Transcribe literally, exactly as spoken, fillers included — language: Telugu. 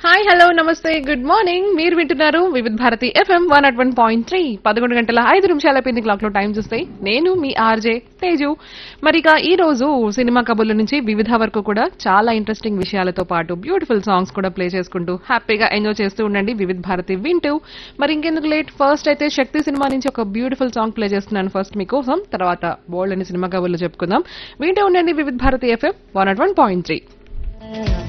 హాయ్ హలో నమస్తే గుడ్ మార్నింగ్. మీరు వింటున్నారు వివిధ Bharati FM one at one point three. పదకొండు గంటల ఐదు నిమిషాల పింది క్లాక్ లో టైం చూస్తే నేను మీ ఆర్జే తేజు. మరిక ఈ రోజు సినిమా కబుర్ల నుంచి వివిధ వరకు కూడా చాలా ఇంట్రెస్టింగ్ విషయాలతో పాటు బ్యూటిఫుల్ సాంగ్స్ కూడా ప్లే చేసుకుంటూ హ్యాపీగా ఎంజాయ్ చేస్తూ ఉండండి వివిధ భారతి వింటూ. మరి ఇంకెందుకు లేట్, ఫస్ట్ అయితే శక్తి సినిమా నుంచి ఒక బ్యూటిఫుల్ సాంగ్ ప్లే చేస్తున్నాను ఫస్ట్ మీకోసం. తర్వాత బోల్డ్ అని సినిమా కబుర్లు చెప్పుకుందాం. వింటూ ఉండండి వివిధ Bharati FM one at one point three.